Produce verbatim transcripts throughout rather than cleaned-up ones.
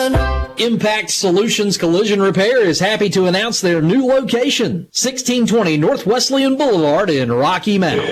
Impact Solutions Collision Repair is happy to announce their new location, sixteen twenty North Wesleyan Boulevard in Rocky Mount.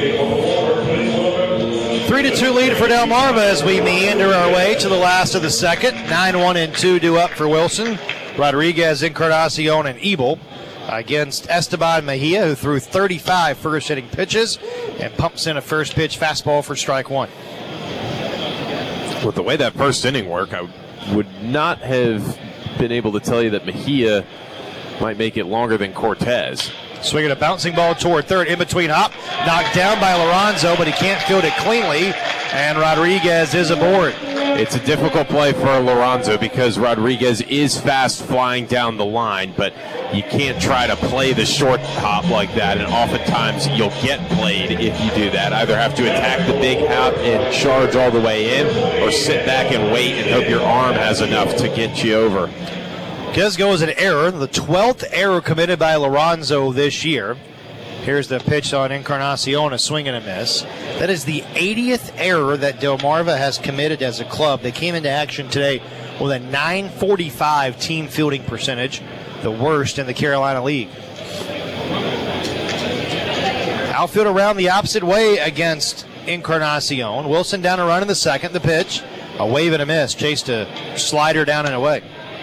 three to two lead for Delmarva as we meander our way to the last of the second. nine one and two due up for Wilson. Rodriguez, Encarnacion, and Ebel against Esteban Mejia, who threw thirty-five first-hitting pitches and pumps in a first pitch fastball for strike one. With the way that first inning worked, I would not have been able to tell you that Mejia might make it longer than Cortez. Swinging a bouncing ball toward third, in between hop, knocked down by Lorenzo, but he can't field it cleanly, and Rodriguez is aboard. It's a difficult play for Lorenzo because Rodriguez is fast flying down the line, but you can't try to play the short hop like that, and oftentimes you'll get played if you do that. Either have to attack the big hop and charge all the way in, or sit back and wait and hope your arm has enough to get you over. Kisgo is an error, the twelfth error committed by Lorenzo this year. Here's the pitch on Encarnacion, a swing and a miss. That is the eightieth error that Delmarva has committed as a club. They came into action today with a nine forty-five team fielding percentage, the worst in the Carolina League. Outfield around the opposite way against Encarnacion. Wilson down a run in the second. The pitch, a wave and a miss. Chased a slider down and away.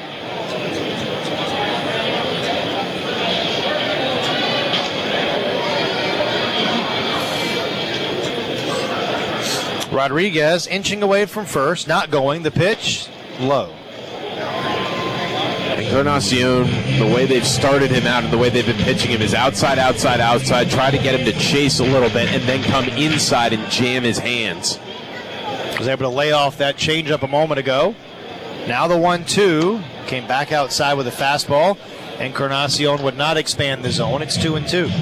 Rodriguez inching away from first, not going. The pitch, low. Encarnacion, the way they've started him out and the way they've been pitching him is outside, outside, outside, try to get him to chase a little bit and then come inside and jam his hands. Was able to lay off that changeup a moment ago. Now the one two came back outside with a fastball. Encarnacion would not expand the zone. It's two and two.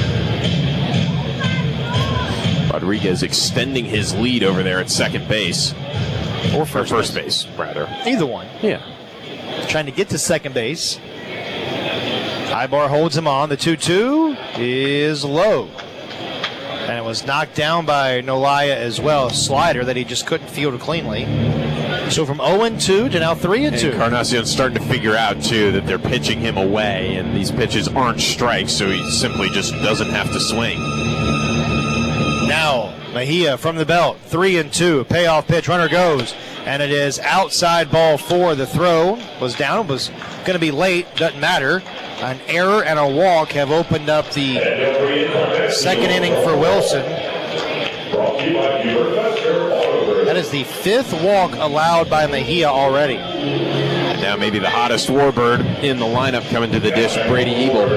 Rodriguez extending his lead over there at second base. Or first, or first base. base, rather. Either one. Yeah. Trying to get to second base. Ibar holds him on. The two two is low. And it was knocked down by Nolaya as well. A slider that he just couldn't field cleanly. So from oh and two to now three and two. Encarnacion's starting to figure out, too, that they're pitching him away, and these pitches aren't strikes, so he simply just doesn't have to swing. Now, Mejia from the belt, three and two, payoff pitch, runner goes, and it is outside ball four. The throw was down, was going to be late, doesn't matter. An error and a walk have opened up the second inning for Wilson. That is the fifth walk allowed by Mejia already. And now maybe the hottest warbird in the lineup coming to the dish, Brady Ebel.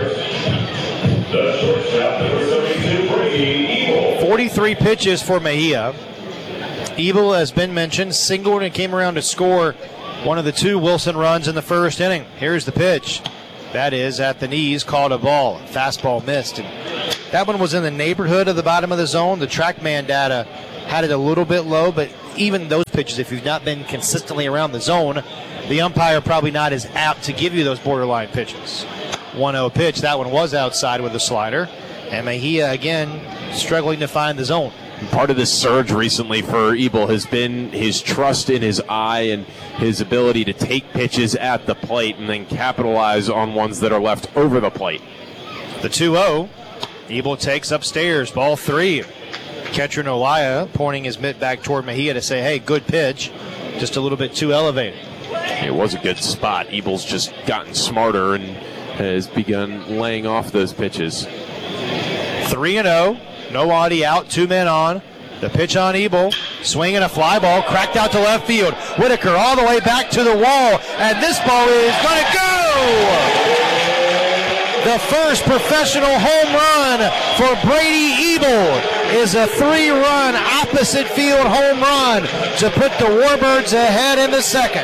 forty-three pitches for Mejia. Ebel has been mentioned, singled and came around to score one of the two Wilson runs in the first inning. Here's the pitch. That is at the knees, called a ball. Fastball missed. And that one was in the neighborhood of the bottom of the zone. The TrackMan data had it a little bit low, but even those pitches, if you've not been consistently around the zone, the umpire probably not as apt to give you those borderline pitches. one oh pitch. That one was outside with a slider. And Mejia, again, struggling to find the zone. Part of this surge recently for Ebel has been his trust in his eye and his ability to take pitches at the plate and then capitalize on ones that are left over the plate. The two oh. Ebel takes upstairs. Ball three. Catcher Nolaya pointing his mitt back toward Mejia to say, hey, good pitch. Just a little bit too elevated. It was a good spot. Ebel's just gotten smarter and has begun laying off those pitches. three and oh. No Audie out, two men on. The pitch on Ebel, swinging a fly ball, cracked out to left field. Whitaker all the way back to the wall, and this ball is going to go! The first professional home run for Brady Ebel is a three-run opposite field home run to put the Warbirds ahead in the second.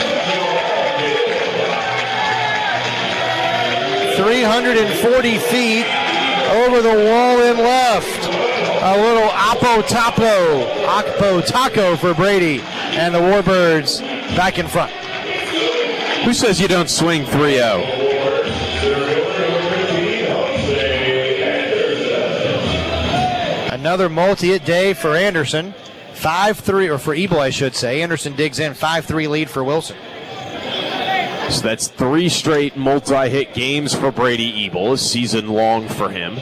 three hundred forty feet over the wall in left. A little Oppo Tapo, Oppo Taco for Brady, and the Warbirds back in front. Who says you don't swing three oh? Another multi-hit day for Anderson. five three, or for Ebel, I should say. Anderson digs in, five three lead for Wilson. So that's three straight multi-hit games for Brady Ebel, a season long for him.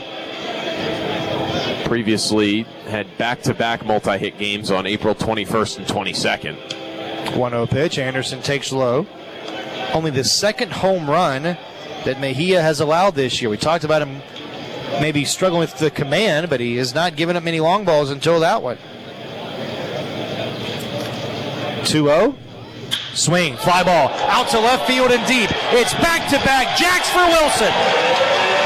Previously had back-to-back multi-hit games on April twenty-first and twenty-second. one oh pitch. Anderson takes low. Only the second home run that Mejia has allowed this year. We talked about him maybe struggling with the command, but he has not given up many long balls until that one. two oh. Swing, fly ball, out to left field and deep. It's back-to-back jacks for Wilson.